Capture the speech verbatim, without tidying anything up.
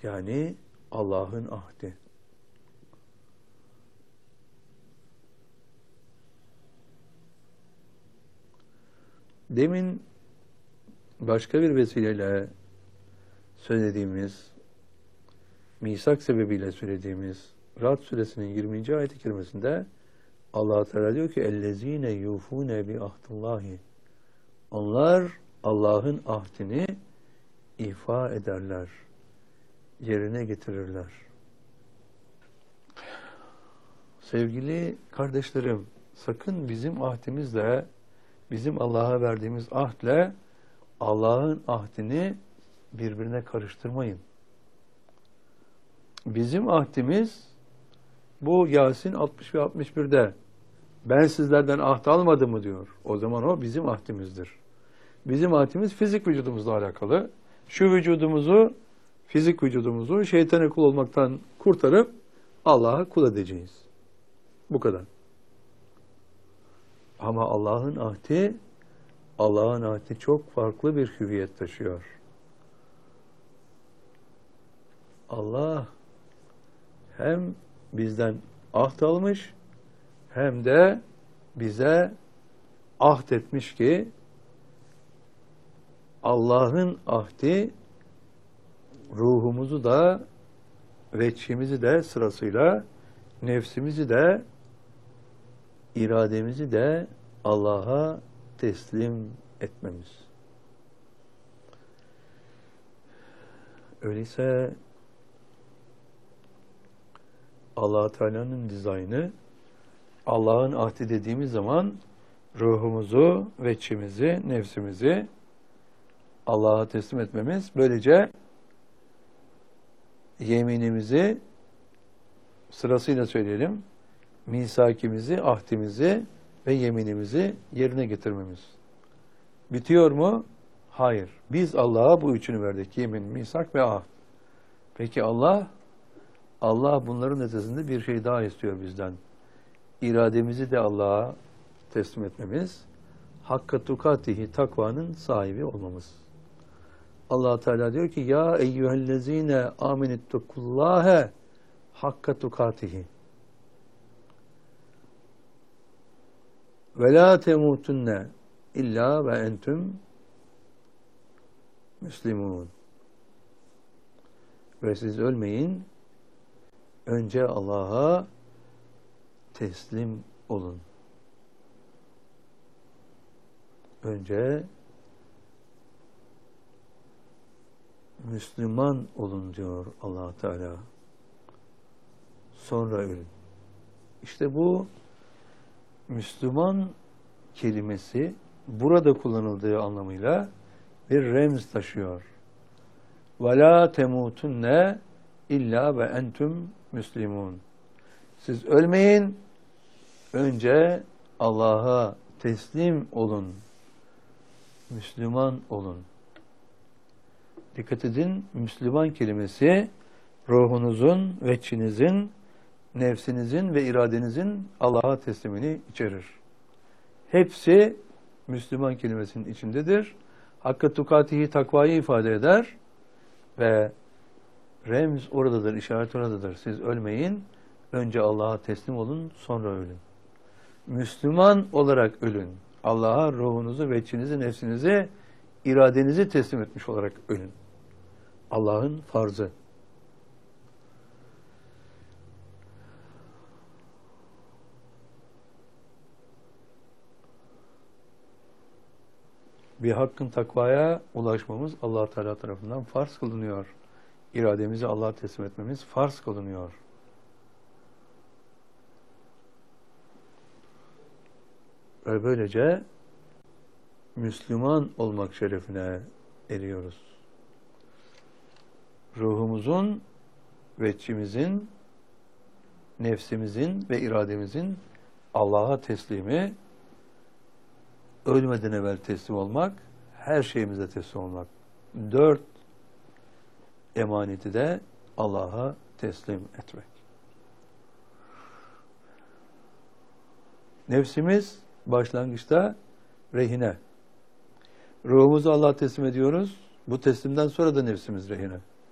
Yani Allah'ın ahdi. Demin başka bir vesileyle söylediğimiz, misak sebebiyle söylediğimiz Ra'd suresinin yirminci ayet-i kerimesinde Allah Teala diyor ki ellezine yufune bi ahdillahi. Onlar Allah'ın ahdini ifa ederler, yerine getirirler. Sevgili kardeşlerim, sakın bizim ahdimizle, bizim Allah'a verdiğimiz ahdle Allah'ın ahdini birbirine karıştırmayın. Bizim ahdimiz bu Yasin altmış ve altmış birde ben sizlerden ahd almadım mı diyor. O zaman o bizim ahdimizdir. Bizim ahdimiz fizik vücudumuzla alakalı. Şu vücudumuzu, fizik vücudumuzu şeytana kul olmaktan kurtarıp Allah'a kul edeceğiz. Bu kadar. Ama Allah'ın ahdi, Allah'ın ahdi çok farklı bir hüviyet taşıyor. Allah hem bizden ahd almış, hem de bize ahd etmiş ki Allah'ın ahdi ruhumuzu da veçhimizi de sırasıyla nefsimizi de irademizi de Allah'a teslim etmemiz. Öyleyse Allah Teala'nın dizaynı, Allah'ın ahdi dediğimiz zaman ruhumuzu, veçhimizi, nefsimizi Allah'a teslim etmemiz. Böylece yeminimizi sırasıyla söyleyelim. Misakimizi, ahdimizi ve yeminimizi yerine getirmemiz. Bitiyor mu? Hayır. Biz Allah'a bu üçünü verdik. Yemin, misak ve ahd. Peki Allah? Allah bunların ötesinde bir şey daha istiyor bizden. İrademizi de Allah'a teslim etmemiz, hakka tukatihi, takvanın sahibi olmamız. Allah Teala diyor ki ya eyyühellezine aminittukullâhe hakka tukatihi ve la temutunne illa ve entüm müslimun. Ve siz ölmeyin, önce Allah'a teslim olun. Önce Müslüman olun diyor Allah Teala. Sonra ölün. İşte bu Müslüman kelimesi burada kullanıldığı anlamıyla bir remz taşıyor. وَلَا تَمُوتُنَّ illa ve entüm müslimun. Siz ölmeyin, önce Allah'a teslim olun. Müslüman olun. Dikkat edin, Müslüman kelimesi ruhunuzun, veçhinizin, nefsinizin ve iradenizin Allah'a teslimini içerir. Hepsi Müslüman kelimesinin içindedir. Hakka tukatihi, takvayı ifade eder ve remz oradadır, işaret oradadır. Siz ölmeyin, önce Allah'a teslim olun, sonra ölün. Müslüman olarak ölün. Allah'a ruhunuzu, veçhinizi, nefsinizi, iradenizi teslim etmiş olarak ölün. Allah'ın farzı. Bir hakkın takvaya ulaşmamız Allah Teala tarafından farz kılınıyor. İrademizi Allah'a teslim etmemiz farz kılınıyor. Ve böylece Müslüman olmak şerefine eriyoruz. Ruhumuzun, veçhimizin, nefsimizin ve irademizin Allah'a teslimi, ölmeden evvel teslim olmak, her şeyimize teslim olmak. Dört emaneti de Allah'a teslim etmek. Nefsimiz başlangıçta rehine. Ruhumuzu Allah'a teslim ediyoruz. Bu teslimden sonra da nefsimiz rehine.